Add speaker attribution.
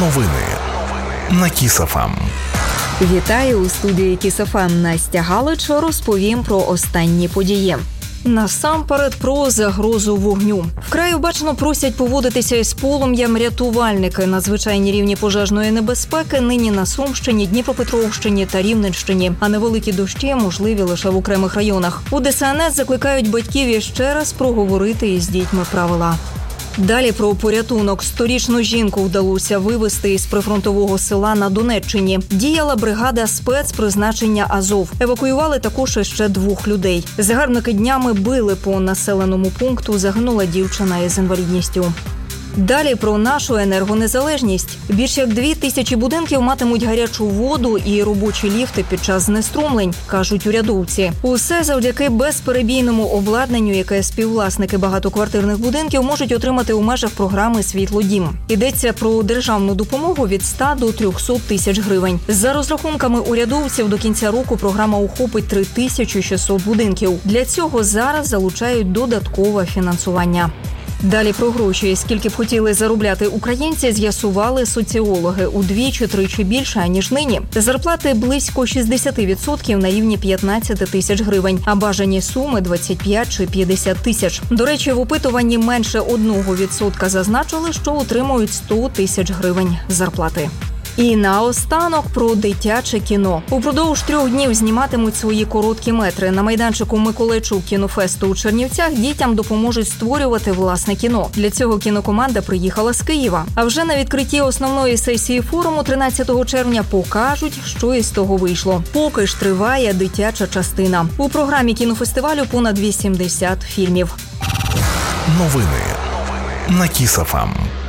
Speaker 1: Новини на Kiss FM.
Speaker 2: Вітаю у студії Kiss FM. Настя Галич. Розповім про останні події. Насамперед про загрозу вогню. Вкрай обачно просять поводитися із полум'ям рятувальники. Надзвичайні рівні пожежної небезпеки нині на Сумщині, Дніпропетровщині та Рівненщині, а невеликі дощі можливі лише в окремих районах. У ДСНС закликають батьків іще раз проговорити із дітьми правила. Далі про порятунок. 100-річну жінку вдалося вивезти із прифронтового села на Донеччині. Діяла бригада спецпризначення «Азов». Евакуювали також ще 2 людей. Загарбники днями били по населеному пункту. Загинула дівчина із інвалідністю. Далі про нашу енергонезалежність. Більш як 2000 будинків матимуть гарячу воду і робочі ліфти під час знеструмлень, кажуть урядовці. Усе завдяки безперебійному обладнанню, яке співвласники багатоквартирних будинків можуть отримати у межах програми «Світлодім». Йдеться про державну допомогу від 100 до 300 тисяч гривень. За розрахунками урядовців, до кінця року програма охопить 3600 будинків. Для цього зараз залучають додаткове фінансування. Далі про гроші. Скільки б хотіли заробляти українці, з'ясували соціологи. Удвічі-тричі більше, ніж нині. Зарплати близько 60% на рівні 15 тисяч гривень, а бажані суми – 25 чи 50 тисяч. До речі, в опитуванні менше 1% зазначили, що отримують 100 тисяч гривень зарплати. І наостанок про дитяче кіно. Упродовж 3 днів зніматимуть свої короткі метри. На майданчику Миколайчук кінофесту у Чернівцях дітям допоможуть створювати власне кіно. Для цього кінокоманда приїхала з Києва. А вже на відкритті основної сесії форуму 13 червня покажуть, що із того вийшло. Поки ж триває дитяча частина. У програмі кінофестивалю понад 80 фільмів.
Speaker 1: Новини на Kiss FM.